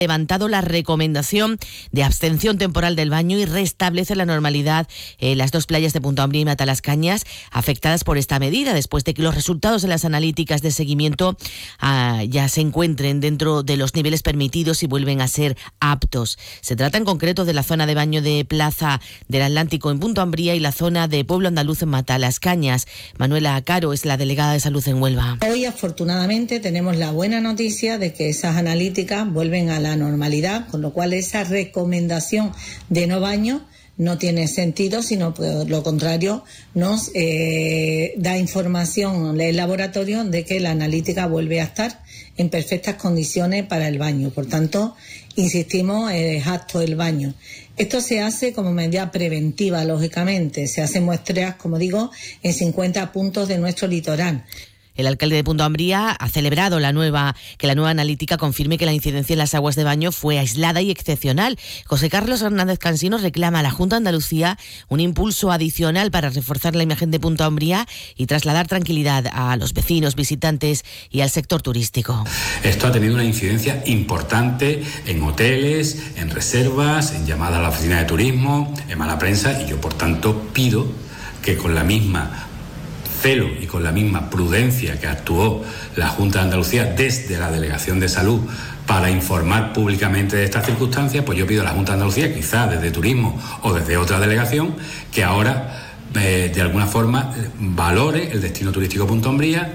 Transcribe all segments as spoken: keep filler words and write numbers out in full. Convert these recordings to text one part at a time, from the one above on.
levantado la recomendación de abstención temporal del baño y restablece la normalidad en las dos playas de Punta Umbría y Matalascañas afectadas por esta medida, después de que los resultados de las analíticas de seguimiento ah, ya se encuentren dentro de los niveles permitidos y vuelven a ser aptos. Se trata en concreto de la zona de baño de Plaza del Atlántico en Punta Umbría y la zona de Pueblo Andaluz en Matalascañas. Manuela Caro es la delegada de Salud en Huelva. Hoy, afortunadamente, tenemos la buena noticia de que esas analíticas vuelven a la normalidad, con lo cual esa recomendación de no baño no tiene sentido, sino por lo contrario nos eh, da información el laboratorio de que la analítica vuelve a estar en perfectas condiciones para el baño. Por tanto, insistimos, es apto el baño. Esto se hace como medida preventiva, lógicamente. Se hacen muestreas, como digo, en cincuenta puntos de nuestro litoral. El alcalde de Punta Umbría ha celebrado la nueva, que la nueva analítica confirme que la incidencia en las aguas de baño fue aislada y excepcional. José Carlos Hernández Cansino reclama a la Junta de Andalucía un impulso adicional para reforzar la imagen de Punta Umbría y trasladar tranquilidad a los vecinos, visitantes y al sector turístico. Esto ha tenido una incidencia importante en hoteles, en reservas, en llamadas a la oficina de turismo, en mala prensa, y yo por tanto pido que con la misma celo y con la misma prudencia que actuó la Junta de Andalucía desde la Delegación de Salud para informar públicamente de estas circunstancias, pues yo pido a la Junta de Andalucía, quizás desde Turismo o desde otra delegación, que ahora eh, de alguna forma valore el destino turístico Punta Umbría,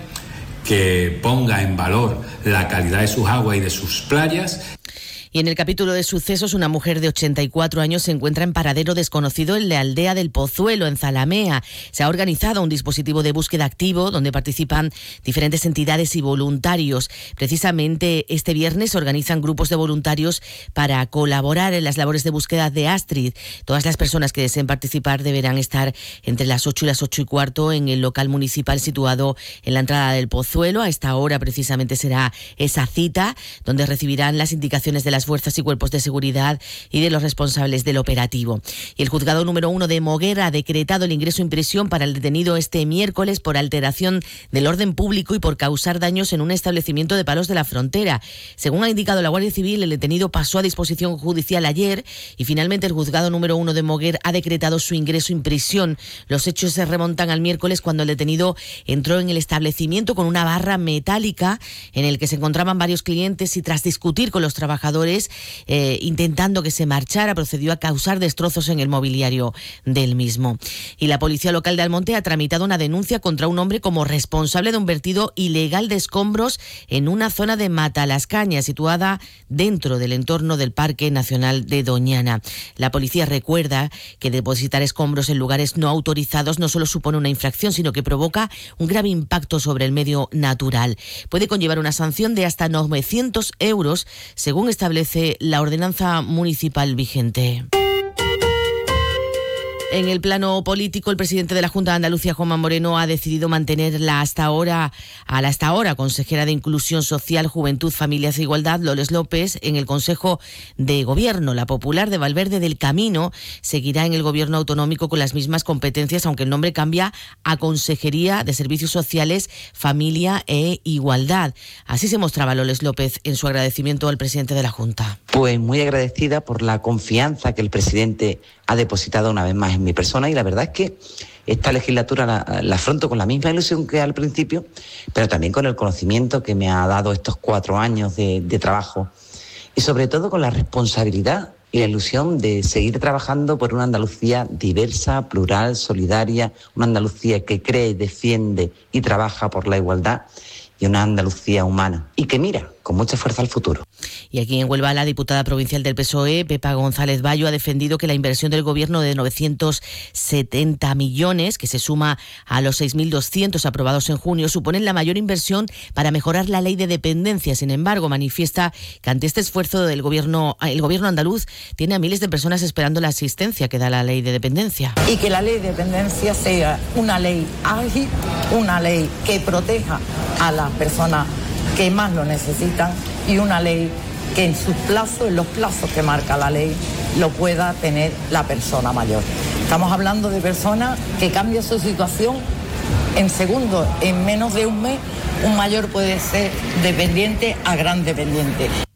que ponga en valor la calidad de sus aguas y de sus playas. Y en el capítulo de sucesos, una mujer de ochenta y cuatro años se encuentra en paradero desconocido en la aldea del Pozuelo, en Zalamea. Se ha organizado un dispositivo de búsqueda activo donde participan diferentes entidades y voluntarios. Precisamente este viernes se organizan grupos de voluntarios para colaborar en las labores de búsqueda de Astrid. Todas las personas que deseen participar deberán estar entre las ocho y las ocho y cuarto en el local municipal situado en la entrada del Pozuelo. A esta hora precisamente será esa cita donde recibirán las indicaciones de las fuerzas y cuerpos de seguridad y de los responsables del operativo. Y el juzgado número uno de Moguer ha decretado el ingreso en prisión para el detenido este miércoles por alteración del orden público y por causar daños en un establecimiento de Palos de la Frontera. Según ha indicado la Guardia Civil, el detenido pasó a disposición judicial ayer y finalmente el juzgado número uno de Moguer ha decretado su ingreso en prisión. Los hechos se remontan al miércoles cuando el detenido entró en el establecimiento con una barra metálica en el que se encontraban varios clientes y tras discutir con los trabajadores Eh, intentando que se marchara, procedió a causar destrozos en el mobiliario del mismo. Y la policía local de Almonte ha tramitado una denuncia contra un hombre como responsable de un vertido ilegal de escombros en una zona de Matalascañas, situada dentro del entorno del Parque Nacional de Doñana. La policía recuerda que depositar escombros en lugares no autorizados no solo supone una infracción, sino que provoca un grave impacto sobre el medio natural. Puede conllevar una sanción de hasta novecientos euros, según establece la ordenanza municipal vigente. En el plano político, el presidente de la Junta de Andalucía, Juanma Moreno, ha decidido mantener la hasta ahora, a la hasta ahora consejera de Inclusión Social, Juventud, Familias e Igualdad, Loles López, en el Consejo de Gobierno. La Popular de Valverde del Camino seguirá en el Gobierno autonómico con las mismas competencias, aunque el nombre cambia a Consejería de Servicios Sociales, Familia e Igualdad. Así se mostraba Loles López en su agradecimiento al presidente de la Junta. Pues muy agradecida por la confianza que el presidente ha depositado una vez más en mi persona, y la verdad es que esta legislatura la, la afronto con la misma ilusión que al principio, pero también con el conocimiento que me ha dado estos cuatro años de, de trabajo, y sobre todo con la responsabilidad y la ilusión de seguir trabajando por una Andalucía diversa, plural, solidaria, una Andalucía que cree, defiende y trabaja por la igualdad, y una Andalucía humana y que mira con mucha fuerza al futuro. Y aquí en Huelva, la diputada provincial del P S O E, Pepa González Bayo, ha defendido que la inversión del Gobierno de novecientos setenta millones, que se suma a los seis mil doscientos aprobados en junio, suponen la mayor inversión para mejorar la ley de dependencia. Sin embargo, manifiesta que ante este esfuerzo del Gobierno, el Gobierno andaluz tiene a miles de personas esperando la asistencia que da la ley de dependencia. Y que la ley de dependencia sea una ley ágil, una ley que proteja a las personas que más lo necesitan y una ley que en sus plazos, en los plazos que marca la ley, lo pueda tener la persona mayor. Estamos hablando de personas que cambian su situación en segundos, en menos de un mes, un mayor puede ser dependiente a gran dependiente.